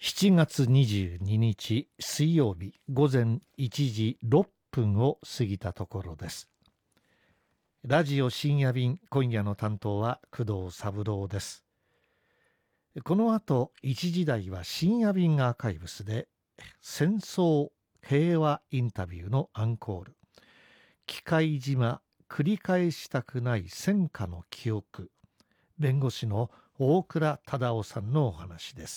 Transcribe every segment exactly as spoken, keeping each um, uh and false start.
しちがつにじゅうににち水曜日午前いちじろっぷんを過ぎたところです。ラジオ深夜便、今夜の担当は工藤三郎です。この後いちじ台は深夜便アーカイブスで戦争平和インタビューのアンコール、喜界島繰り返したくない戦火の記憶、弁護士の大倉忠夫さんのお話です。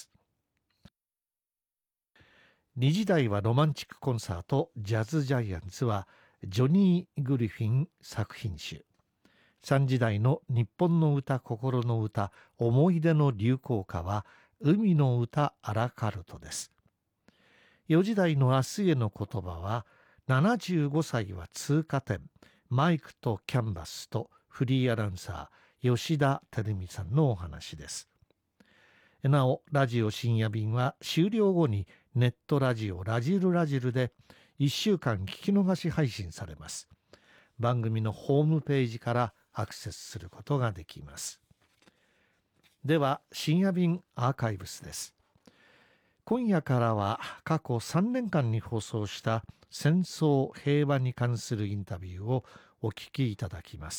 にじ台はロマンチックコンサートジャズジャイアンツはジョニー・グリフィン作品集。さんじ台の日本の歌心の歌思い出の流行歌は海の歌アラカルトです。よじ台の明日への言葉はななじゅうごさいは通過点、マイクとキャンバスとフリーアナウンサー吉田照美さんのお話です。なおラジオ深夜便は終了後にネットラジオラジルラジルでいっしゅうかん聞き逃し配信されます。番組のホームページからアクセスすることができます。では深夜便アーカイブスです。今夜からは過去さんねんかんに放送した戦争平和に関するインタビューをお聞きいただきます。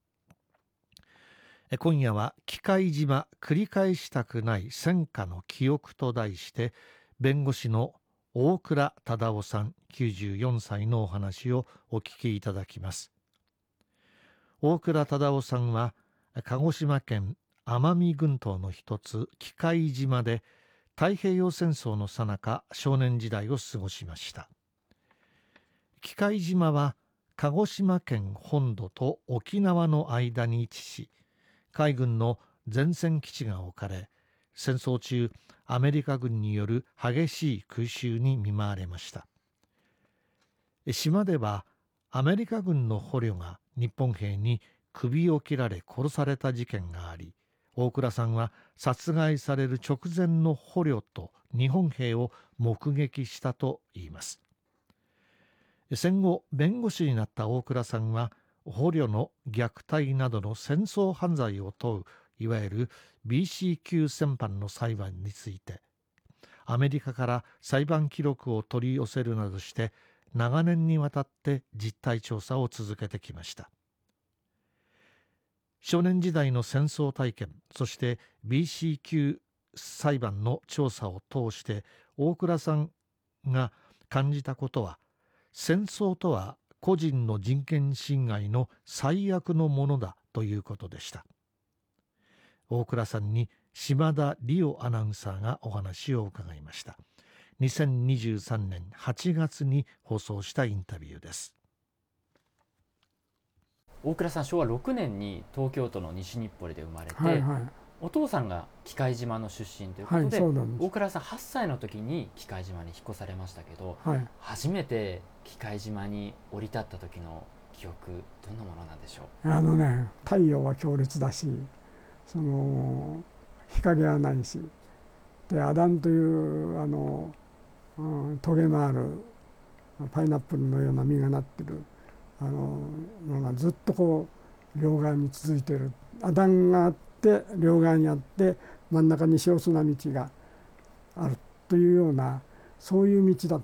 今夜は喜界島繰り返したくない戦火の記憶と題して弁護士の大倉忠夫さんきゅうじゅうよんさいのお話をお聞きいただきます。大倉忠夫さんは鹿児島県奄美群島の一つ喜界島で太平洋戦争の最中少年時代を過ごしました。喜界島は鹿児島県本土と沖縄の間に位置し、海軍の前線基地が置かれ、戦争中アメリカ軍による激しい空襲に見舞われました。島ではアメリカ軍の捕虜が日本兵に首を切られ殺された事件があり、大倉さんは殺害される直前の捕虜と日本兵を目撃したといいます。戦後弁護士になった大倉さんは捕虜の虐待などの戦争犯罪を問ういわゆる ビーシー 級戦犯の裁判についてアメリカから裁判記録を取り寄せるなどして長年にわたって実態調査を続けてきました。少年時代の戦争体験、そして ビーシー 級裁判の調査を通して大倉さんが感じたことは、戦争とは個人の人権侵害の最悪のものだということでした。大倉さんに島田理央アナウンサーがお話を伺いました。にせんにじゅうさんねんはちがつに放送したインタビューです。 大倉さん、しょうわろくねんに東京都の西日暮里で生まれて、 はいはい、 お父さんが喜界島の出身ということで、 はい、で大倉さんはっさいの時に喜界島に引っ越されましたけど、 はい、 初めて喜界島に降り立った時の記憶、どんなものなんでしょう？ あのね、太陽は強烈だし、その日陰はないし、でアダンというあの、うん、トゲのあるパイナップルのような実がなってるあののがずっとこう両側に続いている。アダンがあって両側にあって真ん中に塩砂道があるというような、そういう道だっ